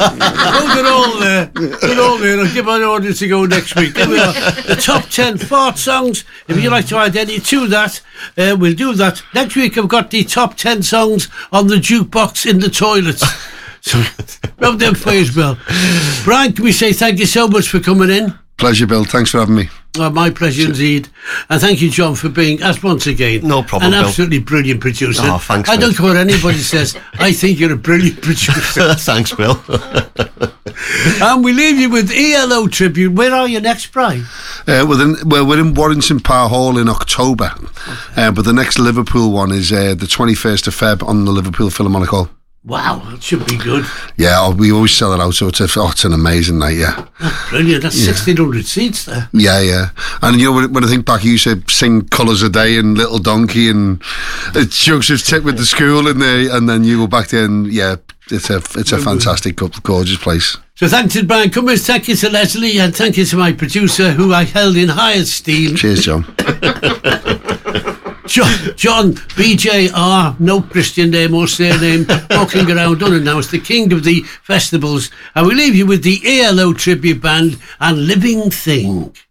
Oh, they're all there. I'll give an order to go next week. There we are. The top 10 fart songs. If you'd like to add any to that, we'll do that. Next week I've got the top 10 songs on the jukebox in the toilets. So, rub them fires, Bill. Brian, can we say thank you so much for coming in? Pleasure, Bill. Thanks for having me. My pleasure indeed. And thank you, John, for being, as once again, no problem, an Bill. Absolutely brilliant producer. Oh, thanks, I don't care what anybody says. I think you're a brilliant producer. Thanks, Bill. And we leave you with ELO Tribute. Where are you next, Brian? We're in Warrington Park Hall in October. But the next Liverpool one is the 21st of Feb on the Liverpool Philharmonic Hall. Wow, that should be good. Yeah, we always sell it out, so it's an amazing night, yeah. That's brilliant. That's 1,600 seats there. Yeah. And you know, when I think back, you used to sing Colours a Day and Little Donkey and Joseph's Tip with the school and then you were back there and, yeah, it's a fantastic, gorgeous place. So thanks to Brian Cummins, thank you to Leslie, and thank you to my producer, who I held in high esteem. Cheers, John. John BJR, no Christian name or surname, walking around unannounced, the king of the festivals. And we leave you with the ELO tribute band and Living Thing.